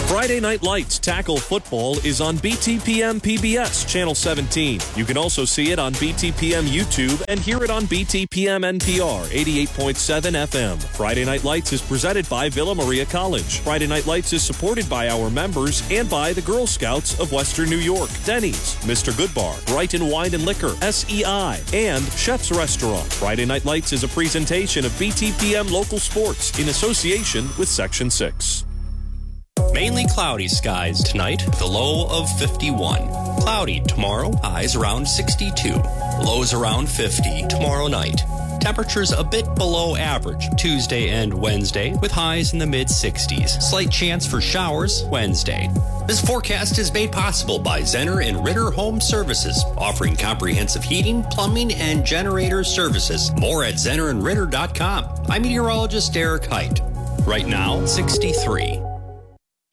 Friday Night Lights Tackle Football is on BTPM PBS Channel 17. You can also see it on BTPM YouTube and hear it on BTPM NPR 88.7 FM. Friday Night Lights is presented by Villa Maria College. Friday Night Lights is supported by our members and by the Girl Scouts of Western New York, Denny's, Mr. Goodbar, Brighton Wine and Liquor, SEI, and Chef's Restaurant. Friday Night Lights is a presentation of BTPM Local Sports in association with Section 6. Mainly cloudy skies tonight, the low of 51. Cloudy tomorrow, highs around 62. Lows around 50 tomorrow night. Temperatures a bit below average Tuesday and Wednesday, with highs in the mid-60s. Slight chance for showers Wednesday. This forecast is made possible by Zenner and Ritter Home Services, offering comprehensive heating, plumbing, and generator services. More at zennerandritter.com. I'm meteorologist Derek Height. Right now, 63.